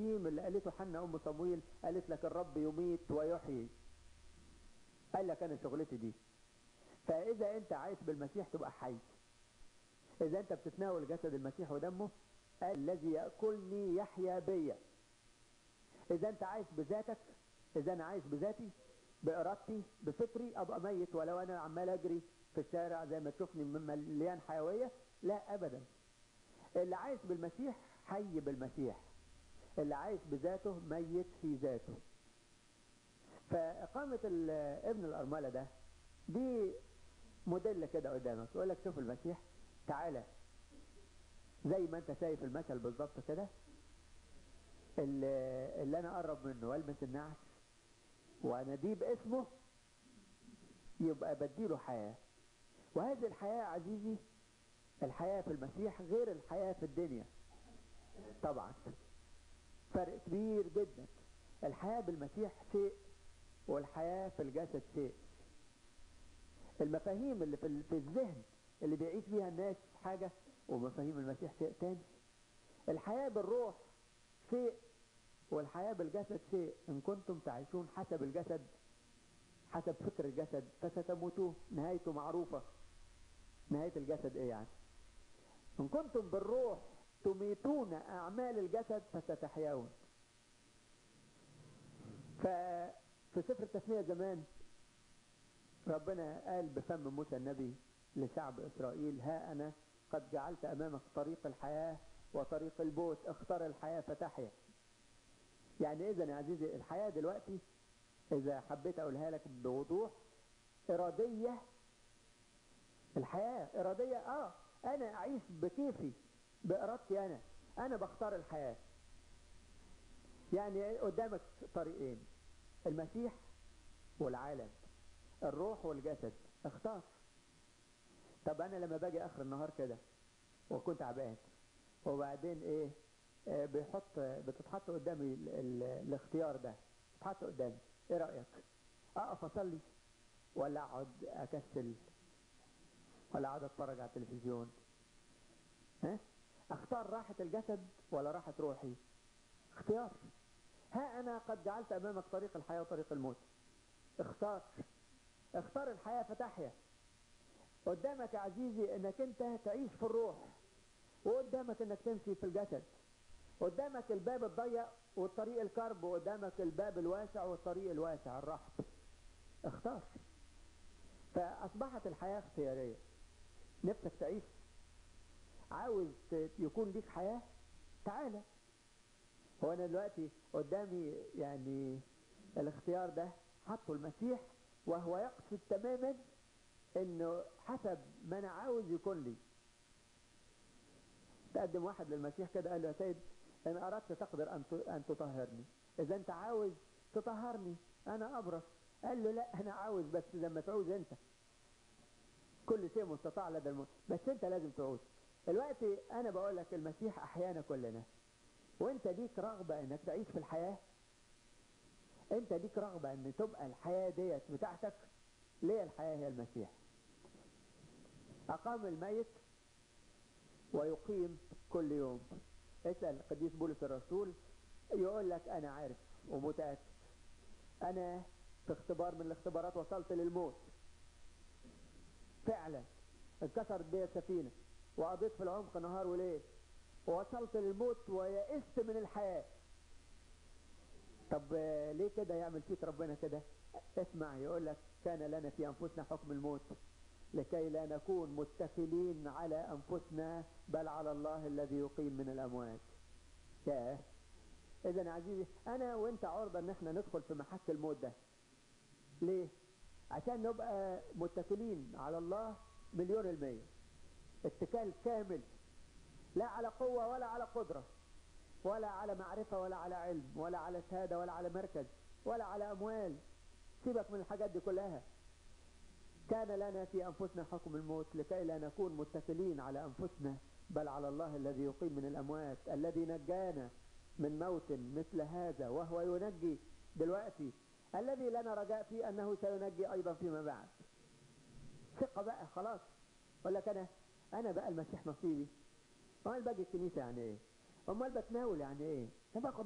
العظيم اللي قالته حنا ام صمويل، قالت لك الرب يميت ويحيي. قال لك انا شغلتي دي. فاذا انت عايش بالمسيح تبقى حي. اذا انت بتتناول جسد المسيح ودمه، الذي ياكلني يحيا بيا. اذا انت عايش بذاتك، اذا انا عايش بذاتي بارادتي بفكري، ابقى ميت ولو انا عمال اجري في الشارع زي ما تشوفني مليان حيويه. لا ابدا. اللي عايش بالمسيح حي بالمسيح، اللي عايش بذاته ميت في ذاته. فاقامه ابن الارمله ده دي موديل كده قدامك، يقول لك شوف المسيح، تعالى زي ما انت شايف المثل بالظبط كده، اللي انا اقرب منه والمس النعش واناديه باسمه يبقى بديله حياه. وهذه الحياه عزيزي، الحياه في المسيح غير الحياه في الدنيا. طبعا فرق كبير جدا. الحياه بالمسيح شيء والحياه في الجسد شيء. المفاهيم اللي في الذهن اللي بيعيش بيها الناس حاجه، ومفاهيم المسيح شيء تاني. الحياه بالروح شيء والحياه بالجسد شيء. ان كنتم تعيشون حسب الجسد، حسب فكر الجسد، فستموتون. نهايته معروفه. نهايه الجسد ايه يعني؟ ان كنتم بالروح تميتون اعمال الجسد فستحيون. ففي سفر التثنية زمان ربنا قال بفم موسى النبي لشعب اسرائيل: ها انا قد جعلت امامك طريق الحياة وطريق الموت، اختار الحياة فتحيا. يعني اذا يا عزيزي الحياة دلوقتي، اذا حبيت اقولها لك بوضوح، ارادية. الحياة ارادية. انا اعيش بكيفي بارادتي. انا بختار الحياة. يعني قدامك طريقين: المسيح والعالم، الروح والجسد. اختار. طب انا لما باجي اخر النهار كده وكنت تعبان، وبعدين ايه، بتتحط قدامي الاختيار ده، بتتحط قدامي، ايه رأيك؟ اقف اصلي ولا اقعد اكسل ولا اقعد اتفرج على التلفزيون؟ ها؟ اختار راحة الجسد ولا راحة روحي؟ اختيار. ها انا قد جعلت امامك طريق الحياة وطريق الموت، اختار. اختار الحياة فتحيا. قدامك يا عزيزي انك انت تعيش في الروح، وقدامك انك تمشي في الجسد. قدامك الباب الضيق والطريق الكرب، وقدامك الباب الواسع والطريق الواسع الرحب. اختار. فاصبحت الحياة اختيارية. نفسك تعيش، عاوز يكون ليك حياة، تعالى. هو انا دلوقتي قدامي يعني الاختيار ده حطه المسيح، وهو يقصد تماما انه حسب ما انا عاوز يكون لي. تقدم واحد للمسيح كده قال له: يا سيد، ان اردت تقدر ان تطهرني. اذا انت عاوز تطهرني انا ابرص. قال له: لا، انا عاوز بس لما تعوز انت. كل شيء مستطاع لدى المؤمن، بس انت لازم تعوز. دلوقتي انا بقول لك المسيح احيانا كلنا، وانت ليك رغبة انك تعيش في الحياة. انت ليك رغبة ان تبقى الحياة ديت بتاعتك. ليه الحياة هي المسيح. اقام الميت ويقيم كل يوم. اسأل القديس بولس الرسول، يقول لك انا عارف ومتأكد، انا في اختبار من الاختبارات وصلت للموت فعلا. انكسرت بي السفينة وقضيت في العمق نهار وليل، ووصلت للموت ويئست من الحياة. طب ليه كده يعمل فيك ربنا كده؟ اسمع، يقول لك: كان لنا في انفسنا حكم الموت لكي لا نكون متكلين على انفسنا بل على الله الذي يقيم من الاموات. ياه. اذا يا عزيزي انا وانت عرضة ان احنا ندخل في محك الموت ده. ليه؟ عشان نبقى متكلين على الله 100%. اتكال كامل، لا على قوة ولا على قدرة ولا على معرفة ولا على علم ولا على شهادة ولا على مركز ولا على أموال. سيبك من الحاجات دي كلها. كان لنا في أنفسنا حكم الموت لكي لا نكون متكلين على أنفسنا بل على الله الذي يقيم من الأموات، الذي نجانا من موت مثل هذا وهو ينجي دلوقتي، الذي لنا رجاء فيه أنه سينجي أيضا فيما بعد. ثقة بقى خلاص. أقول لك أنا بقى المسيح نصيبي. أمال باجي الكنيسة يعني إيه؟ أمال بتناول يعني إيه؟ باخد